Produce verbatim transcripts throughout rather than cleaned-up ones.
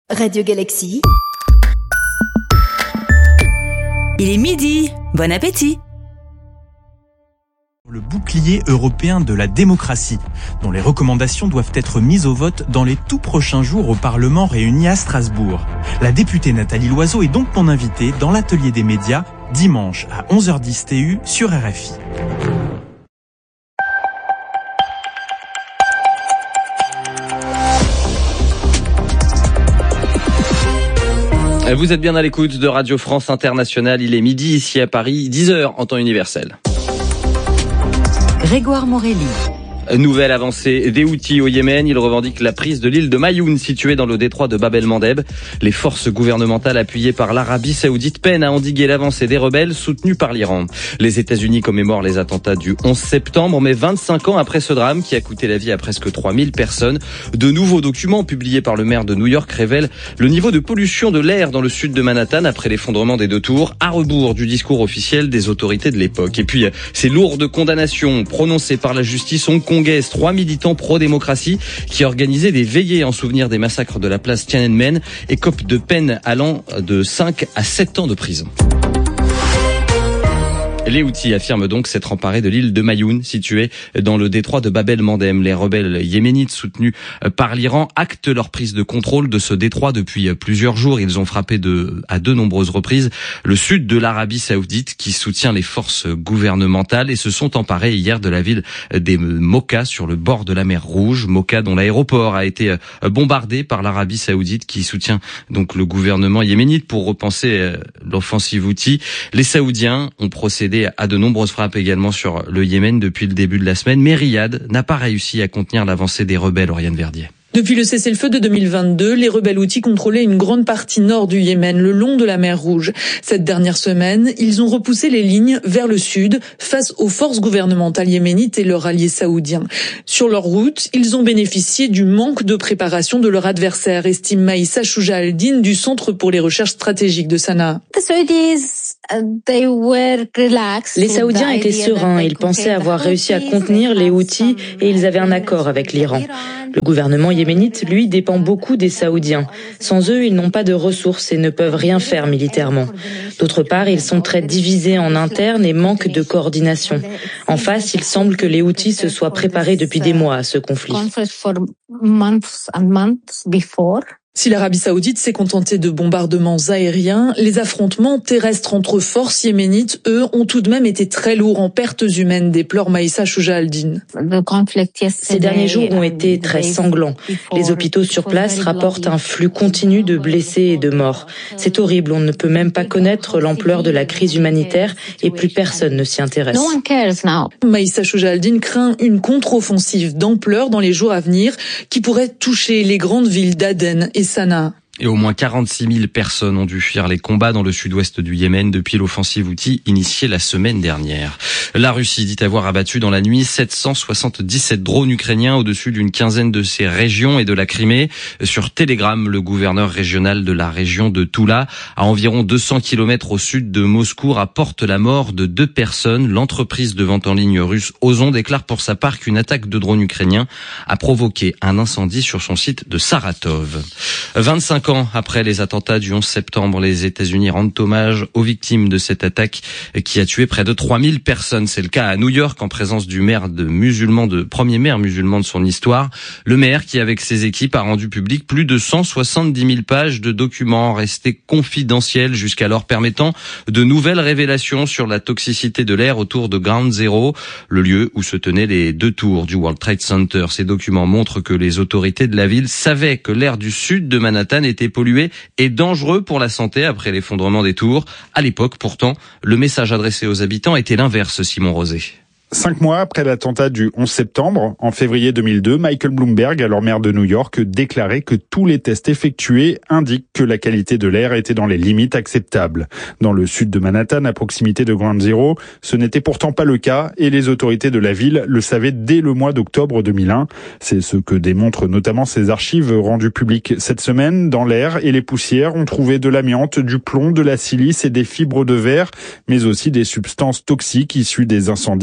Radio Galaxy. Il est midi, bon appétit. Le bouclier européen de la démocratie, dont les recommandations doivent être mises au vote dans les tout prochains jours au Parlement réuni à Strasbourg. La députée Nathalie Loiseau est donc mon invitée dans l'atelier des médias, dimanche à onze heures dix T U sur R F I. Vous êtes bien à l'écoute de Radio France Internationale, il est midi ici à Paris, dix heures en temps universel. Grégoire Morelli. Nouvelle avancée des Houthis au Yémen, ils revendiquent la prise de l'île de Mayoun située dans le détroit de Bab el-Mandeb. Les forces gouvernementales appuyées par l'Arabie Saoudite peinent à endiguer l'avancée des rebelles soutenus par l'Iran. Les États-Unis commémorent les attentats du onze septembre, mais vingt-cinq ans après ce drame qui a coûté la vie à presque trois mille personnes, de nouveaux documents publiés par le maire de New York révèlent le niveau de pollution de l'air dans le sud de Manhattan après l'effondrement des deux tours, à rebours du discours officiel des autorités de l'époque. Et puis, ces lourdes condamnations prononcées par la justice ont trois militants pro-démocratie qui organisaient des veillées en souvenir des massacres de la place Tiananmen écopent de peines allant de cinq à sept ans de prison. Les Houthis affirment donc s'être emparés de l'île de Mayoun, située dans le détroit de Bab el-Mandeb. Les rebelles yéménites soutenus par l'Iran actent leur prise de contrôle de ce détroit depuis plusieurs jours. Ils ont frappé de, à de nombreuses reprises le sud de l'Arabie Saoudite qui soutient les forces gouvernementales et se sont emparés hier de la ville des Mocha sur le bord de la mer Rouge. Mocha dont l'aéroport a été bombardé par l'Arabie Saoudite qui soutient donc le gouvernement yéménite pour repenser l'offensive Houthi. Les Saoudiens ont procédé à de nombreuses frappes également sur le Yémen depuis le début de la semaine, mais Riyad n'a pas réussi à contenir l'avancée des rebelles, Oriane Verdier. Depuis le cessez-le-feu de deux mille vingt-deux, les rebelles Houthis contrôlaient une grande partie nord du Yémen, le long de la mer Rouge. Cette dernière semaine, ils ont repoussé les lignes vers le sud, face aux forces gouvernementales yéménites et leurs alliés saoudiens. Sur leur route, ils ont bénéficié du manque de préparation de leur adversaire, estime Maïssa Chouja Al-Din du Centre pour les recherches stratégiques de Sanaa. Les Saoudiens étaient sereins, ils pensaient avoir réussi à contenir les Houthis et ils avaient un accord avec l'Iran. Le gouvernement yéménite, lui, dépend beaucoup des Saoudiens. Sans eux, ils n'ont pas de ressources et ne peuvent rien faire militairement. D'autre part, ils sont très divisés en interne et manquent de coordination. En face, il semble que les Houthis se soient préparés depuis des mois à ce conflit. Si l'Arabie Saoudite s'est contentée de bombardements aériens, les affrontements terrestres entre forces yéménites, eux, ont tout de même été très lourds en pertes humaines, déplore Maïssa Chouja Al-Din. Ces derniers jours ont été très sanglants. Les hôpitaux sur place rapportent un flux continu de blessés et de morts. C'est horrible, on ne peut même pas connaître l'ampleur de la crise humanitaire et plus personne ne s'y intéresse. Maïssa Chouja Al-Din craint une contre-offensive d'ampleur dans les jours à venir qui pourrait toucher les grandes villes d'Aden et Sanaa. Et au moins quarante-six mille personnes ont dû fuir les combats dans le sud-ouest du Yémen depuis l'offensive Houthi initiée la semaine dernière. La Russie dit avoir abattu dans la nuit sept cent soixante-dix-sept drones ukrainiens au-dessus d'une quinzaine de ces régions et de la Crimée. Sur Telegram, le gouverneur régional de la région de Toula, à environ deux cents kilomètres au sud de Moscou, rapporte la mort de deux personnes. L'entreprise de vente en ligne russe Ozon déclare pour sa part qu'une attaque de drones ukrainiens a provoqué un incendie sur son site de Saratov. vingt-cinq ans après les attentats du onze septembre, les États-Unis rendent hommage aux victimes de cette attaque qui a tué près de trois mille personnes. C'est le cas à New York en présence du maire de musulman, de premier maire musulman de son histoire. Le maire qui, avec ses équipes, a rendu public plus de cent soixante-dix mille pages de documents restés confidentiels jusqu'alors, permettant de nouvelles révélations sur la toxicité de l'air autour de Ground Zero, le lieu où se tenaient les deux tours du World Trade Center. Ces documents montrent que les autorités de la ville savaient que l'air du sud de Manhattan était pollué et dangereux pour la santé après l'effondrement des tours. À l'époque, pourtant, le message adressé aux habitants était l'inverse, Simon Rosé. Cinq mois après l'attentat du onze septembre, en février deux mille deux, Michael Bloomberg, alors maire de New York, déclarait que tous les tests effectués indiquent que la qualité de l'air était dans les limites acceptables. Dans le sud de Manhattan, à proximité de Ground Zero, ce n'était pourtant pas le cas et les autorités de la ville le savaient dès le mois d'octobre deux mille un. C'est ce que démontrent notamment ces archives rendues publiques cette semaine. Dans l'air et les poussières, on trouvait de l'amiante, du plomb, de la silice et des fibres de verre, mais aussi des substances toxiques issues des incendies qui ont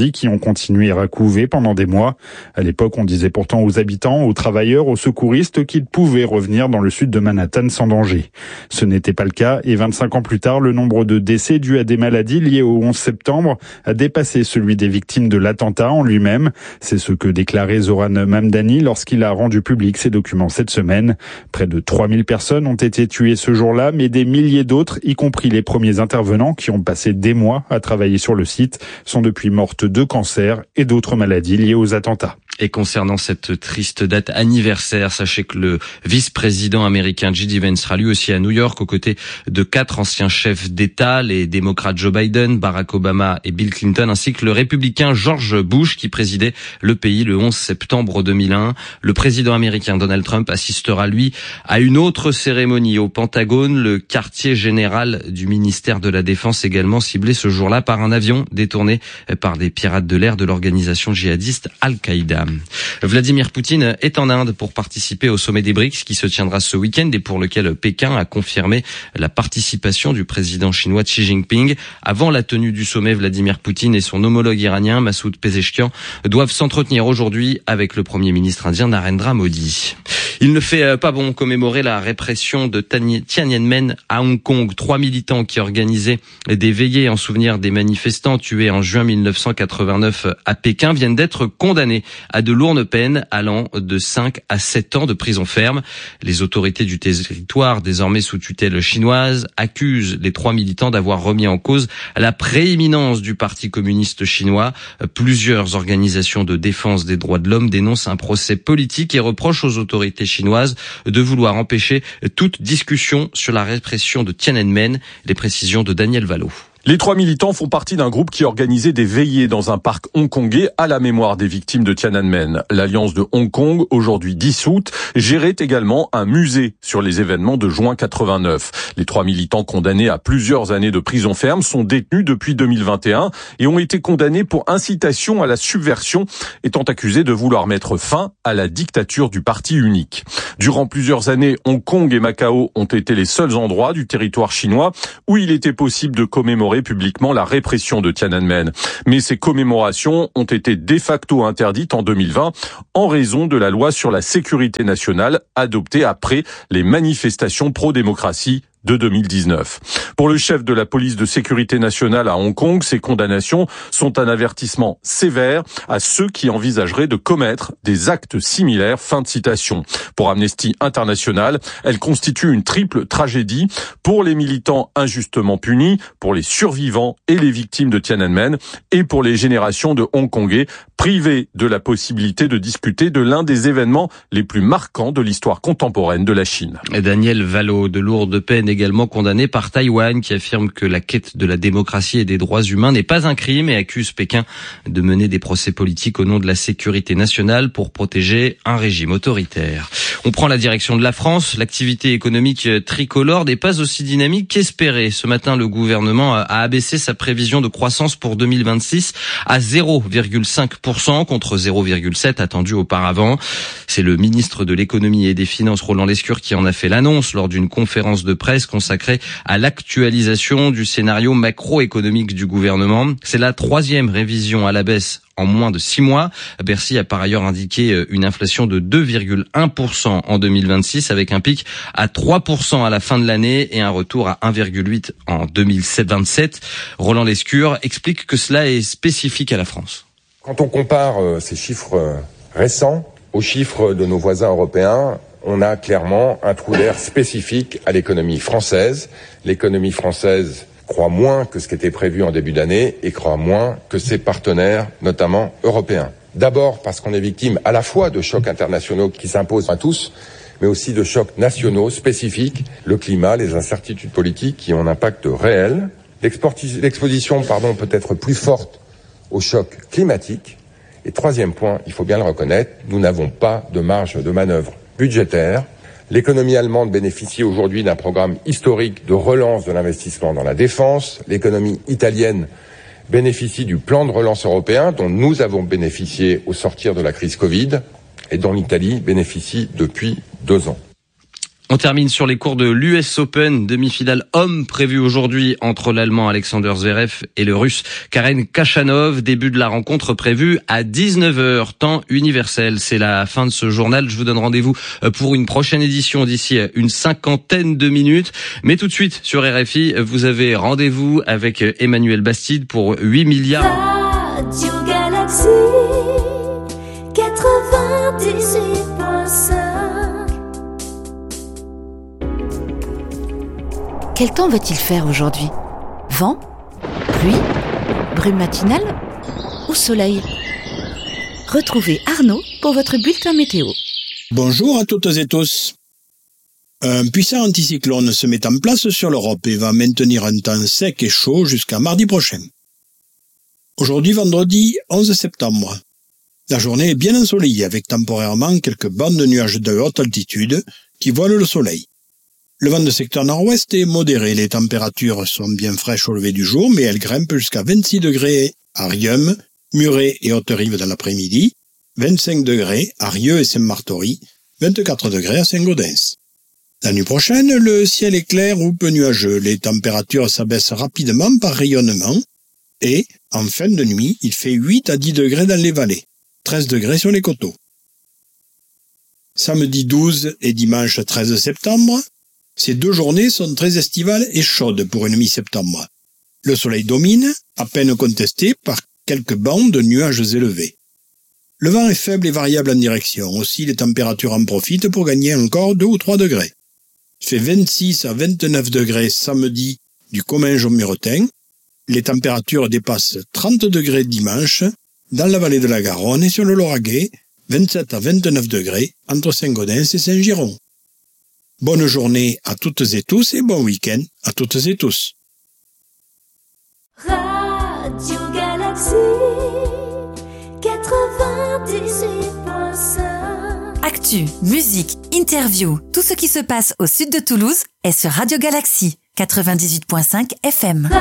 continué à couver pendant des mois. À l'époque, on disait pourtant aux habitants, aux travailleurs, aux secouristes qu'ils pouvaient revenir dans le sud de Manhattan sans danger. Ce n'était pas le cas et vingt-cinq ans plus tard, le nombre de décès dus à des maladies liées au onze septembre a dépassé celui des victimes de l'attentat en lui-même. C'est ce que déclarait Zoran Mamdani lorsqu'il a rendu public ses documents cette semaine. Près de trois mille personnes ont été tuées ce jour-là, mais des milliers d'autres, y compris les premiers intervenants qui ont passé des mois à travailler sur le site, sont depuis mortes de cancer et d'autres maladies liées aux attentats. Et concernant cette triste date anniversaire, sachez que le vice-président américain J D Vance sera lui aussi à New York aux côtés de quatre anciens chefs d'État, les démocrates Joe Biden, Barack Obama et Bill Clinton, ainsi que le républicain George Bush qui présidait le pays le onze septembre deux mille un. Le président américain Donald Trump assistera lui à une autre cérémonie au Pentagone, le quartier général du ministère de la Défense également ciblé ce jour-là par un avion détourné par des pirates de l'air de l'organisation djihadiste Al-Qaïda. Vladimir Poutine est en Inde pour participer au sommet des BRICS qui se tiendra ce week-end et pour lequel Pékin a confirmé la participation du président chinois Xi Jinping. Avant la tenue du sommet, Vladimir Poutine et son homologue iranien Massoud Pezeshkian doivent s'entretenir aujourd'hui avec le premier ministre indien Narendra Modi. Il ne fait pas bon commémorer la répression de Tiananmen à Hong Kong. Trois militants qui organisaient des veillées en souvenir des manifestants tués en juin mille neuf cent quatre-vingt-neuf à Pékin viennent d'être condamnés à de lourdes peines allant de cinq à sept ans de prison ferme. Les autorités du territoire, désormais sous tutelle chinoise, accusent les trois militants d'avoir remis en cause la prééminence du Parti communiste chinois. Plusieurs organisations de défense des droits de l'homme dénoncent un procès politique et reprochent aux autorités chinoises de vouloir empêcher toute discussion sur la répression de Tiananmen. Les précisions de Daniel Valo. Les trois militants font partie d'un groupe qui organisait des veillées dans un parc hongkongais à la mémoire des victimes de Tiananmen. L'Alliance de Hong Kong, aujourd'hui dissoute, gérait également un musée sur les événements de juin quatre-vingt-neuf. Les trois militants condamnés à plusieurs années de prison ferme sont détenus depuis deux mille vingt et un et ont été condamnés pour incitation à la subversion, étant accusés de vouloir mettre fin à la dictature du parti unique. Durant plusieurs années, Hong Kong et Macao ont été les seuls endroits du territoire chinois où il était possible de commémorer publiquement la répression de Tiananmen. Mais ces commémorations ont été de facto interdites en deux mille vingt en raison de la loi sur la sécurité nationale adoptée après les manifestations pro-démocratie de deux mille dix-neuf. Pour le chef de la police de sécurité nationale à Hong Kong, ces condamnations sont un avertissement sévère à ceux qui envisageraient de commettre des actes similaires. Fin de citation. Pour Amnesty International, elle constitue une triple tragédie pour les militants injustement punis, pour les survivants et les victimes de Tiananmen et pour les générations de Hongkongais privés de la possibilité de discuter de l'un des événements les plus marquants de l'histoire contemporaine de la Chine. Daniel Valo, de lourdes peines également condamné par Taïwan qui affirme que la quête de la démocratie et des droits humains n'est pas un crime et accuse Pékin de mener des procès politiques au nom de la sécurité nationale pour protéger un régime autoritaire. On prend la direction de la France. L'activité économique tricolore n'est pas aussi dynamique qu'espéré. Ce matin, le gouvernement a abaissé sa prévision de croissance pour deux mille vingt-six à zéro virgule cinq pour cent contre zéro virgule sept pour cent attendu auparavant. C'est le ministre de l'économie et des finances, Roland Lescure, qui en a fait l'annonce lors d'une conférence de presse consacrée à l'actualisation du scénario macroéconomique du gouvernement. C'est la troisième révision à la baisse en moins de six mois. Bercy a par ailleurs indiqué une inflation de deux virgule un pour cent en deux mille vingt-six avec un pic à trois pour cent à la fin de l'année et un retour à un virgule huit pour cent en deux mille vingt-sept. Roland Lescure explique que cela est spécifique à la France. Quand on compare ces chiffres récents aux chiffres de nos voisins européens, on a clairement un trou d'air spécifique à l'économie française. L'économie française croît moins que ce qui était prévu en début d'année et croît moins que ses partenaires, notamment européens. D'abord parce qu'on est victime à la fois de chocs internationaux qui s'imposent à tous, mais aussi de chocs nationaux spécifiques, le climat, les incertitudes politiques qui ont un impact réel. L'exposition, pardon, peut être plus forte aux chocs climatiques. Et troisième point, il faut bien le reconnaître, nous n'avons pas de marge de manœuvre budgétaire. L'économie allemande bénéficie aujourd'hui d'un programme historique de relance de l'investissement dans la défense. L'économie italienne bénéficie du plan de relance européen dont nous avons bénéficié au sortir de la crise Covid et dont l'Italie bénéficie depuis deux ans. On termine sur les cours de l'U S Open, demi-finale homme prévue aujourd'hui entre l'Allemand Alexander Zverev et le Russe Karen Khachanov. Début de la rencontre prévue à dix-neuf heures, temps universel. C'est la fin de ce journal. Je vous donne rendez-vous pour une prochaine édition d'ici une cinquantaine de minutes. Mais tout de suite, sur R F I, vous avez rendez-vous avec Emmanuel Bastide pour huit milliards. Radio Galaxy quatre-vingt-dix-huit virgule cinq. Quel temps va-t-il faire aujourd'hui ? Vent ? Pluie ? Brume matinale ? Ou soleil ? Retrouvez Arnaud pour votre bulletin météo. Bonjour à toutes et tous. Un puissant anticyclone se met en place sur l'Europe et va maintenir un temps sec et chaud jusqu'à mardi prochain. Aujourd'hui, vendredi onze septembre. La journée est bien ensoleillée avec temporairement quelques bandes de nuages de haute altitude qui voilent le soleil. Le vent de secteur nord-ouest est modéré. Les températures sont bien fraîches au lever du jour, mais elles grimpent jusqu'à vingt-six degrés à Riom, Muret et Haute-Rive dans l'après-midi, vingt-cinq degrés à Rieux et Saint-Martory, vingt-quatre degrés à Saint-Gaudens. La nuit prochaine, le ciel est clair ou peu nuageux. Les températures s'abaissent rapidement par rayonnement et, en fin de nuit, il fait huit à dix degrés dans les vallées, treize degrés sur les coteaux. Samedi douze et dimanche treize septembre, ces deux journées sont très estivales et chaudes pour une mi-septembre. Le soleil domine, à peine contesté par quelques bancs de nuages élevés. Le vent est faible et variable en direction. Aussi, les températures en profitent pour gagner encore deux ou trois degrés. Il fait vingt-six à vingt-neuf degrés samedi du Comminges au Muretin. Les températures dépassent trente degrés dimanche dans la vallée de la Garonne et sur le Lauragais, vingt-sept à vingt-neuf degrés entre Saint-Gaudens et Saint-Giron. Bonne journée à toutes et tous et bon week-end à toutes et tous. Radio Galaxy quatre-vingt-dix-huit virgule cinq. Actu, musique, interview, tout ce qui se passe au sud de Toulouse est sur Radio Galaxy quatre-vingt-dix-huit virgule cinq F M.